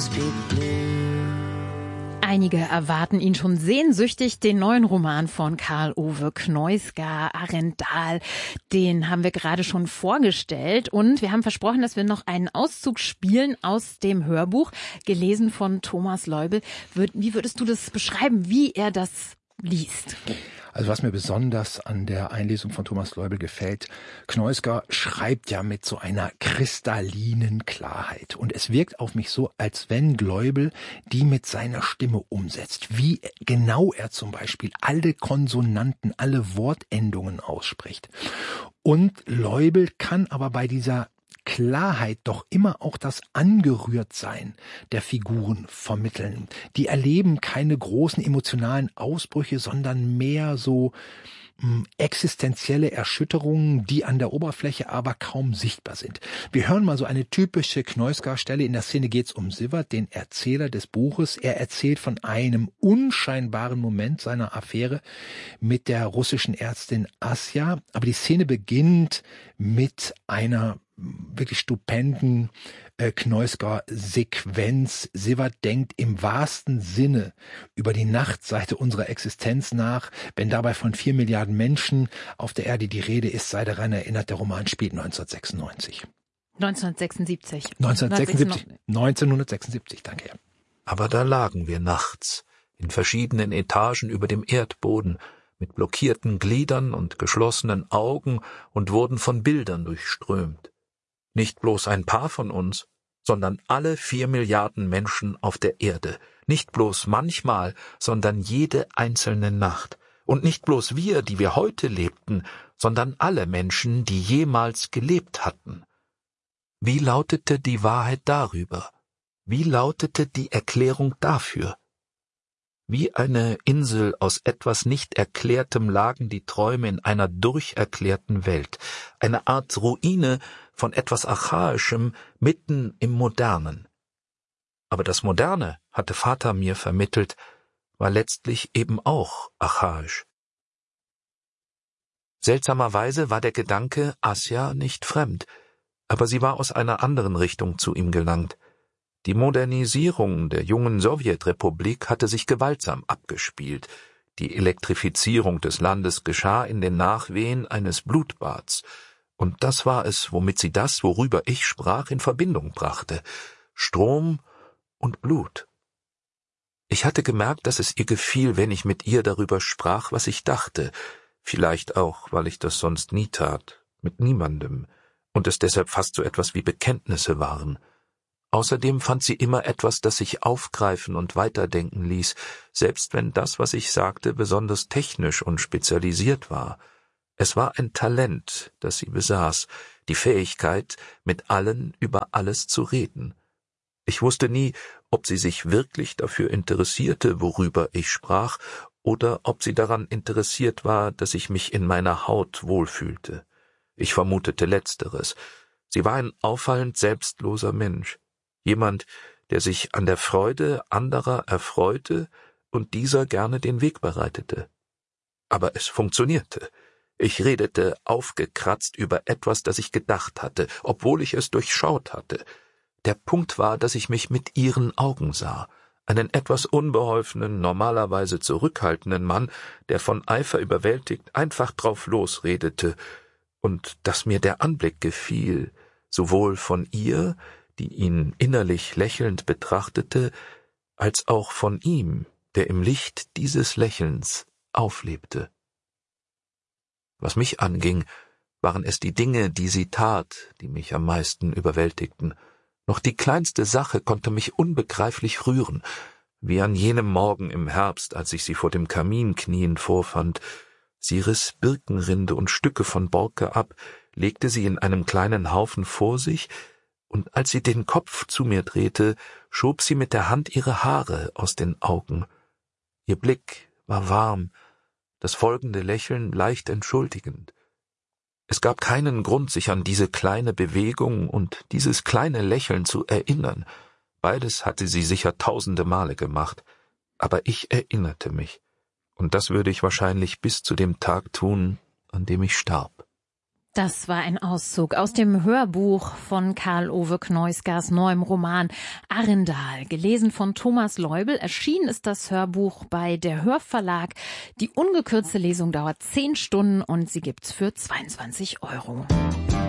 Einige erwarten ihn schon sehnsüchtig, den neuen Roman von Karl-Ove Kneusgar, Arendal. Den haben wir gerade schon vorgestellt und wir haben versprochen, dass wir noch einen Auszug spielen aus dem Hörbuch, gelesen von Thomas Leubel. Wie würdest du das beschreiben, wie er das liest? Also was mir besonders an der Einlesung von Thomas Leubel gefällt, Kneusgar schreibt ja mit so einer kristallinen Klarheit. Und es wirkt auf mich so, als wenn Leubel die mit seiner Stimme umsetzt. Wie genau er zum Beispiel alle Konsonanten, alle Wortendungen ausspricht. Und Leubel kann aber bei dieser Klarheit doch immer auch das Angerührtsein der Figuren vermitteln. Die erleben keine großen emotionalen Ausbrüche, sondern mehr so existenzielle Erschütterungen, die an der Oberfläche aber kaum sichtbar sind. Wir hören mal so eine typische Kneusgar-Stelle. In der Szene geht es um Siwert, den Erzähler des Buches. Er erzählt von einem unscheinbaren Moment seiner Affäre mit der russischen Ärztin Asja. Aber die Szene beginnt mit einer wirklich stupenden Kneusgar-Sequenz. Siwert denkt im wahrsten Sinne über die Nachtseite unserer Existenz nach. Wenn dabei von 4 Milliarden Menschen auf der Erde die Rede ist, sei daran erinnert, der Roman spielt 1996. 1976. 1976, danke. Aber da lagen wir nachts, in verschiedenen Etagen über dem Erdboden, mit blockierten Gliedern und geschlossenen Augen und wurden von Bildern durchströmt. Nicht bloß ein paar von uns, sondern alle 4 Milliarden Menschen auf der Erde. Nicht bloß manchmal, sondern jede einzelne Nacht. Und nicht bloß wir, die wir heute lebten, sondern alle Menschen, die jemals gelebt hatten. Wie lautete die Wahrheit darüber? Wie lautete die Erklärung dafür? Wie eine Insel aus etwas nicht Erklärtem lagen die Träume in einer durcherklärten Welt, eine Art Ruine von etwas Archaischem mitten im Modernen. Aber das Moderne, hatte Vater mir vermittelt, war letztlich eben auch archaisch. Seltsamerweise war der Gedanke Asja nicht fremd, aber sie war aus einer anderen Richtung zu ihm gelangt. Die Modernisierung der jungen Sowjetrepublik hatte sich gewaltsam abgespielt. Die Elektrifizierung des Landes geschah in den Nachwehen eines Blutbads. Und das war es, womit sie das, worüber ich sprach, in Verbindung brachte. Strom und Blut. Ich hatte gemerkt, dass es ihr gefiel, wenn ich mit ihr darüber sprach, was ich dachte. Vielleicht auch, weil ich das sonst nie tat, mit niemandem, und es deshalb fast so etwas wie Bekenntnisse waren. Außerdem fand sie immer etwas, das sich aufgreifen und weiterdenken ließ, selbst wenn das, was ich sagte, besonders technisch und spezialisiert war. Es war ein Talent, das sie besaß, die Fähigkeit, mit allen über alles zu reden. Ich wusste nie, ob sie sich wirklich dafür interessierte, worüber ich sprach, oder ob sie daran interessiert war, dass ich mich in meiner Haut wohlfühlte. Ich vermutete Letzteres. Sie war ein auffallend selbstloser Mensch. Jemand, der sich an der Freude anderer erfreute und dieser gerne den Weg bereitete. Aber es funktionierte. Ich redete aufgekratzt über etwas, das ich gedacht hatte, obwohl ich es durchschaut hatte. Der Punkt war, dass ich mich mit ihren Augen sah, einen etwas unbeholfenen, normalerweise zurückhaltenden Mann, der von Eifer überwältigt einfach drauf losredete, und dass mir der Anblick gefiel, sowohl von ihr, die ihn innerlich lächelnd betrachtete, als auch von ihm, der im Licht dieses Lächelns auflebte. Was mich anging, waren es die Dinge, die sie tat, die mich am meisten überwältigten. Noch die kleinste Sache konnte mich unbegreiflich rühren, wie an jenem Morgen im Herbst, als ich sie vor dem Kamin kniend vorfand. Sie riss Birkenrinde und Stücke von Borke ab, legte sie in einem kleinen Haufen vor sich, und als sie den Kopf zu mir drehte, schob sie mit der Hand ihre Haare aus den Augen. Ihr Blick war warm, das folgende Lächeln leicht entschuldigend. Es gab keinen Grund, sich an diese kleine Bewegung und dieses kleine Lächeln zu erinnern. Beides hatte sie sicher tausende Male gemacht, aber ich erinnerte mich, und das würde ich wahrscheinlich bis zu dem Tag tun, an dem ich starb. Das war ein Auszug aus dem Hörbuch von Karl-Ove Kneusgars neuem Roman Arendal. Gelesen von Thomas Leubel. Erschienen ist das Hörbuch bei der Hörverlag. Die ungekürzte Lesung dauert 10 Stunden und sie gibt's für 22 €.